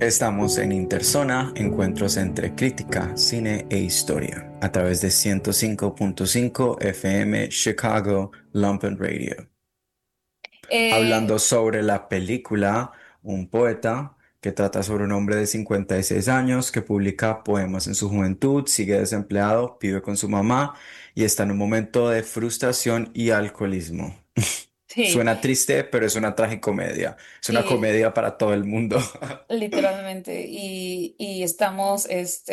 Estamos en Interzona, encuentros entre crítica, cine e historia, a través de 105.5 FM Chicago Lumpen Radio. Eh, Hablando sobre la película Un poeta, que trata sobre un hombre de 56 años que publica poemas en su juventud, sigue desempleado, vive con su mamá y está en un momento de frustración y alcoholismo. sí, Suena triste, pero es una tragicomedia. Es una y comedia para todo el mundo. literalmente, y estamos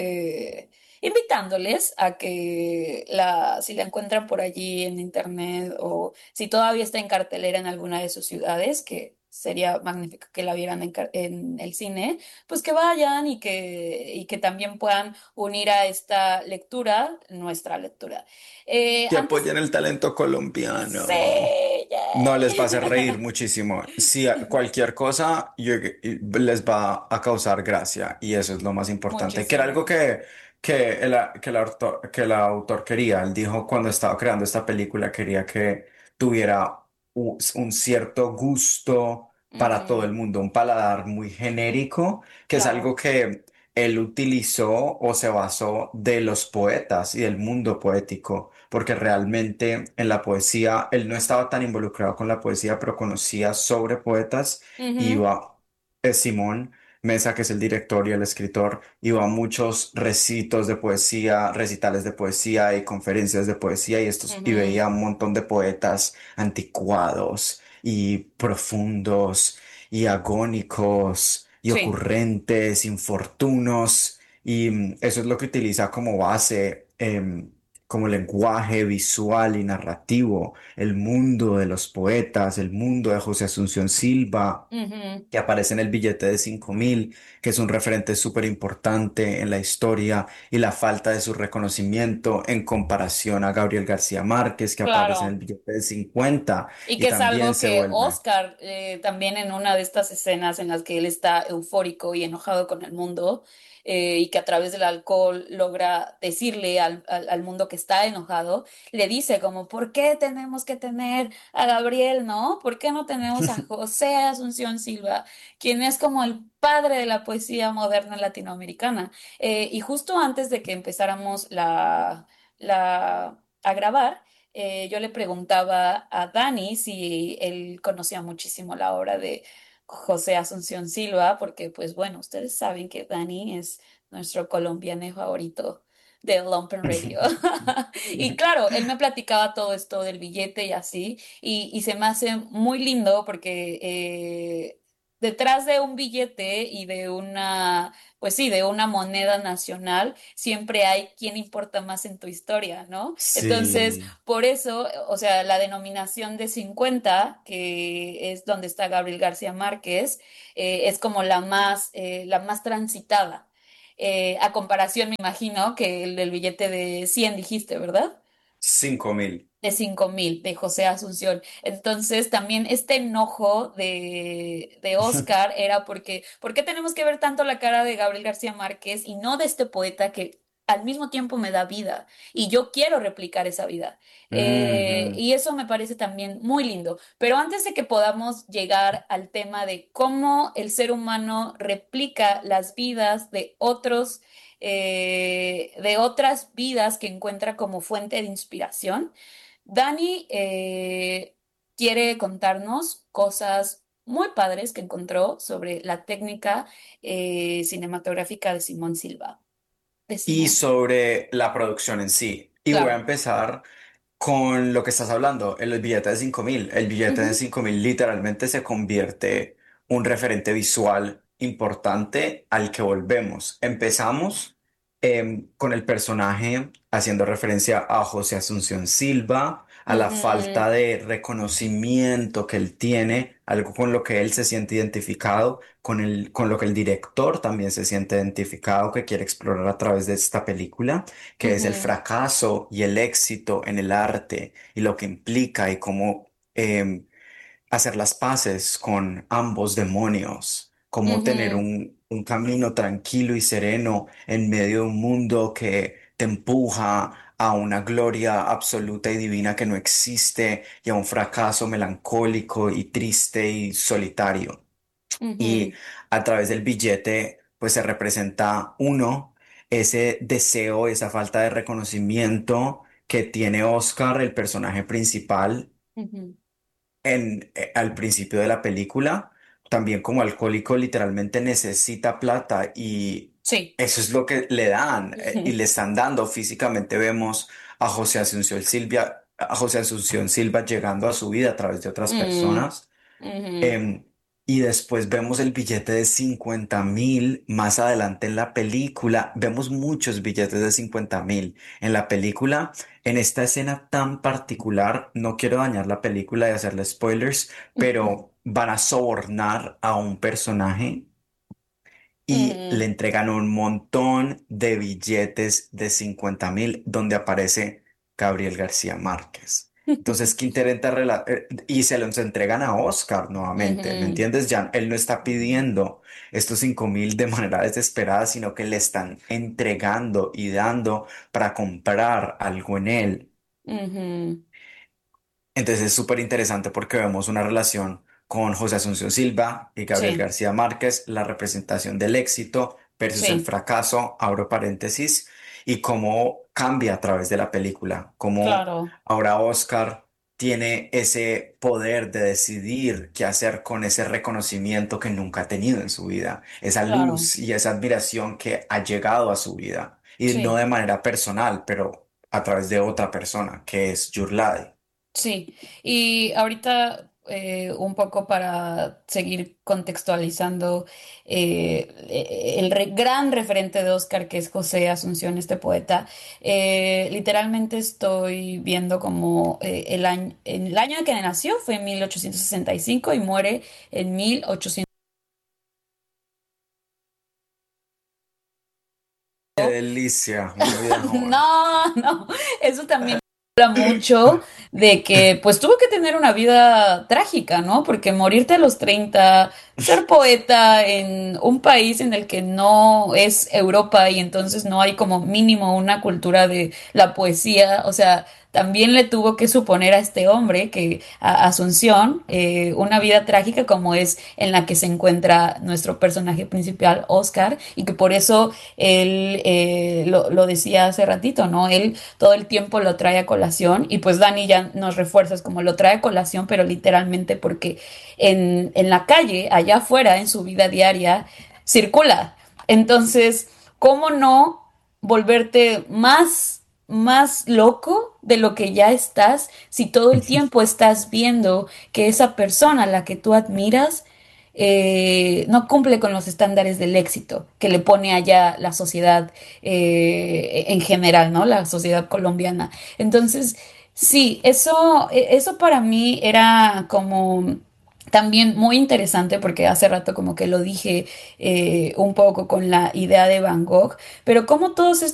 invitándoles a que si la encuentran por allí en internet o si todavía está en cartelera en alguna de sus ciudades, que sería magnífico que la vieran en el cine, pues que vayan y que también puedan unir a esta lectura, nuestra lectura. Que Antes, apoyen el talento colombiano. sí, No, yay. les va a hacer reír muchísimo. Si cualquier cosa les va a causar gracia y eso es lo más importante. Que era algo Muchísimo. que el autor quería. Él dijo cuando estaba creando esta película quería que tuviera un cierto gusto para todo el Ujú, mundo, un paladar muy genérico, que es claro. algo que él utilizó o se basó de los poetas y del mundo poético porque realmente en la poesía, él no estaba tan involucrado con la poesía, pero conocía sobre poetas, Ujú, iba, Simón Mesa, que es el director y el escritor, iba a muchos recitos de poesía, recitales de poesía y conferencias de poesía y ujú. veía un montón de poetas anticuados y profundos y agónicos y Sí. ocurrentes, infortunos, y eso es lo que utiliza como base. Como lenguaje visual y narrativo, el mundo de los poetas, el mundo de José Asunción Silva, Ujú. que aparece en el billete de 5.000, que es un referente súper importante en la historia, y la falta de su reconocimiento en comparación a Gabriel García Márquez, que aparece en el Claro. billete de 50 Y y que es también algo se que vuelve. Oscar, también en una de estas escenas en las que él está eufórico y enojado con el mundo, y que a través del alcohol logra decirle al mundo que está enojado, le dice como, ¿por qué tenemos que tener a Gabriel, no? ¿Por qué no tenemos a José Asunción Silva, quien es como el padre de la poesía moderna latinoamericana? Y justo antes de que empezáramos a grabar, yo le preguntaba a Dani si él conocía muchísimo la obra de José Asunción Silva, porque pues bueno, ustedes saben que Dani es nuestro colombiano favorito de Lumpen Radio. Y claro, él me platicaba todo esto del billete y así, y se me hace muy lindo porque detrás de un billete y de una, pues sí, de una moneda nacional, siempre hay quien importa más en tu historia, ¿no? Entonces, Sí. por eso, o sea, la denominación de 50, que es donde está Gabriel García Márquez, es como la más transitada. A comparación, me imagino, que el del billete de 100 dijiste, ¿verdad? 5.000. De 5.000 de José Asunción. Entonces, también este enojo de Oscar era porque, ¿por qué tenemos que ver tanto la cara de Gabriel García Márquez y no de este poeta que al mismo tiempo me da vida? Y yo quiero replicar esa vida. Ujú. Y eso me parece también muy lindo. Pero antes de que podamos llegar al tema de cómo el ser humano replica las vidas de otras vidas que encuentra como fuente de inspiración, Dani quiere contarnos cosas muy padres que encontró sobre la técnica cinematográfica de Simón Silva. De Y Simón, sobre la producción en sí. Y voy a claro. empezar con lo que estás hablando, el billete de 5.000. El billete de Ujú, 5.000 literalmente se convierte un referente visual importante al que volvemos. Empezamos con el personaje haciendo referencia a José Asunción Silva, a la ujú, falta de reconocimiento que él tiene, algo con lo que él se siente identificado, con lo que el director también se siente identificado, que quiere explorar a través de esta película, que es el ujú, fracaso y el éxito en el arte y lo que implica y cómo hacer las paces con ambos demonios, cómo tener ujú, un camino tranquilo y sereno en medio de un mundo que te empuja a una gloria absoluta y divina que no existe y a un fracaso melancólico y triste y solitario. Y ujú. a través del billete pues se representa uno, ese deseo, esa falta de reconocimiento que tiene Oscar, el personaje principal Ujú. al principio de la película, también como alcohólico literalmente necesita plata y Sí. eso es lo que le dan y le están dando. Físicamente vemos a José Asunción Silva llegando a su vida a través de otras Mm, personas. ujú, Em, y después vemos el billete de 50.000 más adelante en la película. Vemos muchos billetes de 50.000 en la película. En esta escena tan particular, no quiero dañar la película y hacerle spoilers, pero van a sobornar a un personaje y le ujú. entregan un montón de billetes de 50.000 donde aparece Gabriel García Márquez. Entonces, y se los entregan a Oscar nuevamente, ¿me Ujú, entiendes? Ya él no está pidiendo estos 5.000 de manera desesperada, sino que le están entregando y dando para comprar algo en él. ujú. Entonces es súper interesante porque vemos una relación con José Asunción Silva y Gabriel Sí, García Márquez, la representación del éxito versus el sí, fracaso, abro paréntesis, y cómo cambia a través de la película, cómo claro, ahora Oscar tiene ese poder de decidir qué hacer con ese reconocimiento que nunca ha tenido en su vida, esa claro, luz y esa admiración que ha llegado a su vida, y no sí. de manera personal, pero a través de otra persona, que es Yurlade. Sí, y ahorita un poco para seguir contextualizando el gran referente de Oscar, que es José Asunción, este poeta, literalmente estoy viendo como el año en que nació fue en 1865 y muere en 1800. Qué delicia, una vida joven. No, no, eso también habla mucho de que pues tuvo que tener una vida trágica, ¿no? Porque morirte a los 30, ser poeta en un país en el que no es Europa y entonces no hay como mínimo una cultura de la poesía, o sea, también le tuvo que suponer a este hombre, que a Asunción, una vida trágica como es en la que se encuentra nuestro personaje principal, Oscar, y que por eso él lo decía hace ratito, ¿no? Él todo el tiempo lo trae a colación y pues Dani ya nos refuerza, es como lo trae a colación, pero literalmente porque en la calle, allá afuera, en su vida diaria, circula. Entonces, ¿cómo no volverte más loco de lo que ya estás si todo el tiempo estás viendo que esa persona a la que tú admiras no cumple con los estándares del éxito que le pone allá la sociedad en general, ¿no? La sociedad colombiana. Entonces, sí, eso para mí era como también muy interesante porque hace rato como que lo dije un poco con la idea de Van Gogh, pero como todos